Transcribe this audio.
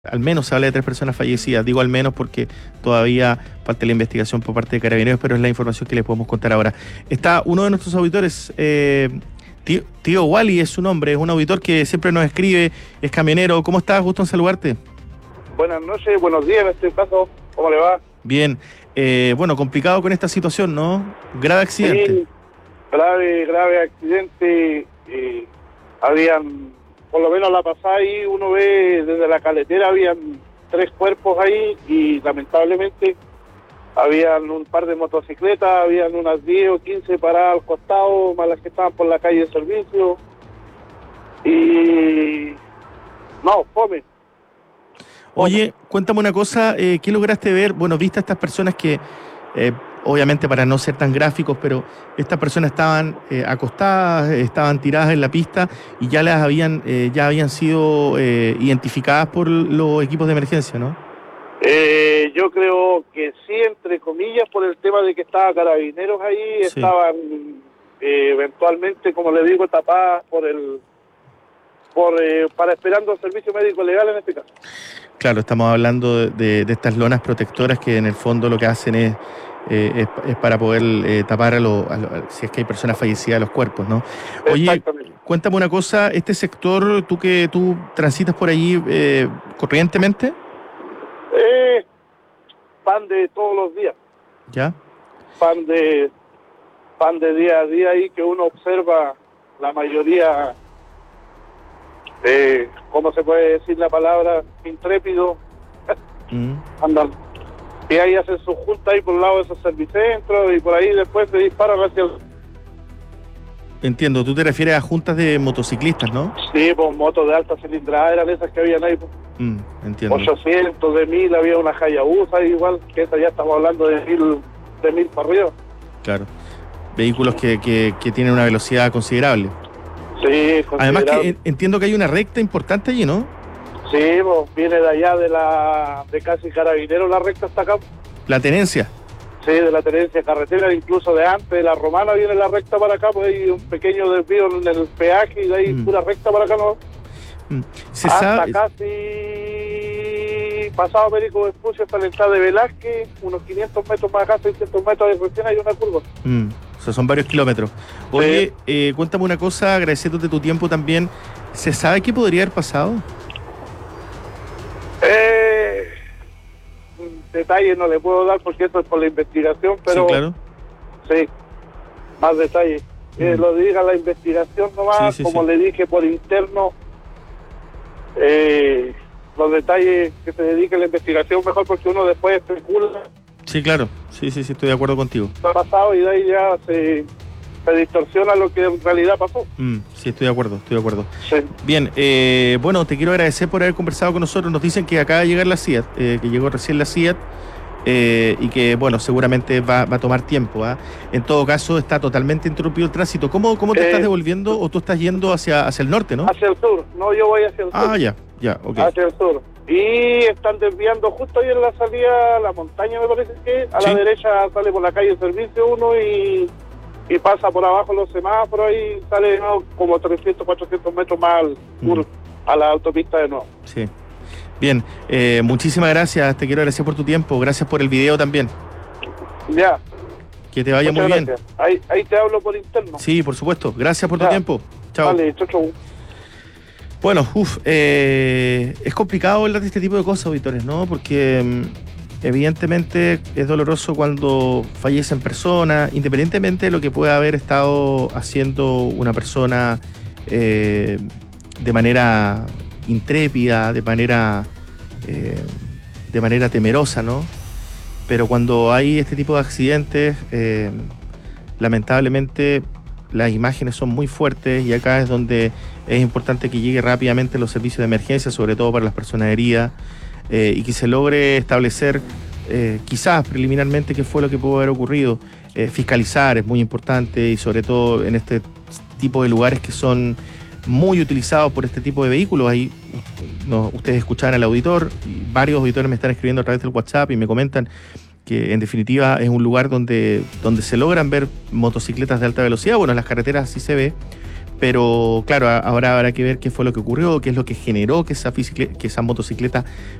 Al menos se habla de 3 personas fallecidas. Digo al menos porque todavía falta la investigación por parte de Carabineros, pero es la información que les podemos contar ahora. Está uno de nuestros auditores, tío Wally es su nombre, es un auditor que siempre nos escribe, es camionero. ¿Cómo estás? Gusto en saludarte. Buenas noches, buenos días en este caso. ¿Cómo le va? Bien. Bueno, complicado con esta situación, ¿no? Grave accidente. Sí, grave accidente. Habían, por lo menos la pasada ahí, uno ve desde la caletera, habían 3 cuerpos ahí y lamentablemente habían un par de motocicletas, habían unas 10 o 15 paradas al costado, más las que estaban por la calle de servicio. Y no, fome. Oye, cuéntame una cosa, ¿qué lograste ver? Bueno, viste a estas personas que, obviamente para no ser tan gráficos, pero estas personas estaban acostadas, estaban tiradas en la pista y ya habían sido identificadas por los equipos de emergencia, ¿no? Yo creo que sí, entre comillas, por el tema de que estaban Carabineros ahí, Sí. estaban eventualmente, como le digo, tapadas para esperando el servicio médico legal en este caso. Claro, estamos hablando de estas lonas protectoras que en el fondo lo que hacen es para poder tapar si es que hay personas fallecidas los cuerpos, ¿no? Oye, Exactamente. cuéntame una cosa, este sector, tú transitas por allí corrientemente, Pan de todos los días, ¿ya? pan de día a día ahí que uno observa la mayoría, ¿cómo se puede decir la palabra? Intrépido, Mm. andan. Y ahí hacen su junta ahí por el lado de esos servicentros y por ahí después se disparan hacia el... Entiendo, tú te refieres a juntas de motociclistas, ¿no? Sí, pues motos de alta cilindrada eran esas que habían ahí, pues. Entiendo. 800, de 1000, había una Hayabusa igual, que esa ya estamos hablando de 1000 para arriba. Claro. Vehículos que tienen una velocidad considerable. Sí, Además considerable. que entiendo que hay una recta importante allí, ¿no? Sí, pues viene de allá de casi Carabineros la recta hasta acá. La tenencia. Sí, de la tenencia carretera, incluso de antes, de la Romana viene la recta para acá, pues hay un pequeño desvío en el peaje y de ahí pura recta para acá, ¿no? Se Hasta sabe. casi pasado Perico Vespucio hasta la entrada de Velázquez, unos 500 metros más acá, 600 metros de recién hay una curva. O sea, son varios kilómetros. Oye, cuéntame una cosa, agradeciéndote tu tiempo también. ¿Se sabe qué podría haber pasado? Detalles no le puedo dar porque esto es por la investigación, pero Sí, claro. sí, más detalles. Que lo diga la investigación nomás, Sí, como sí. le dije por interno, los detalles que se dedique a la investigación mejor porque uno después especula Sí, claro. Sí, estoy de acuerdo contigo. lo que ha pasado y de ahí ya se distorsiona lo que en realidad pasó. Sí, estoy de acuerdo. Sí. Bien, bueno, te quiero agradecer por haber conversado con nosotros. Nos dicen que acaba de llegar la SEAT, que llegó recién la SEAT, y que, bueno, seguramente va a tomar tiempo. En todo caso, está totalmente interrumpido el tránsito. ¿Cómo te estás devolviendo o tú estás yendo hacia el norte, no? Hacia el sur, no, yo voy hacia el sur. Ya, ok. Hacia el sur. Y están desviando justo ahí en la salida a la montaña, me parece que a la derecha sale por la calle Servicio 1 y pasa por abajo los semáforos y sale como 300, 400 metros más al sur, a la autopista de nuevo. Sí. Bien, muchísimas gracias, te quiero agradecer por tu tiempo, gracias por el video también. Ya. Que te vaya Muchas muy bien. gracias. Ahí te hablo por interno. Sí, por supuesto, gracias por tu tiempo. Chao. Vale, chau. Bueno, es complicado hablar de este tipo de cosas, auditores, ¿no? Porque evidentemente es doloroso cuando fallecen personas, independientemente de lo que pueda haber estado haciendo una persona de manera intrépida, de manera temerosa, ¿no? Pero cuando hay este tipo de accidentes, lamentablemente las imágenes son muy fuertes y acá es donde es importante que llegue rápidamente los servicios de emergencia, sobre todo para las personas heridas, y que se logre establecer quizás preliminarmente qué fue lo que pudo haber ocurrido. Fiscalizar es muy importante y sobre todo en este tipo de lugares que son muy utilizados por este tipo de vehículos. Ahí ustedes escuchaban al auditor, y varios auditores me están escribiendo a través del WhatsApp y me comentan que en definitiva es un lugar donde se logran ver motocicletas de alta velocidad. Bueno, en las carreteras sí se ve, Pero claro, ahora habrá que ver qué fue lo que ocurrió, qué es lo que generó que esa motocicleta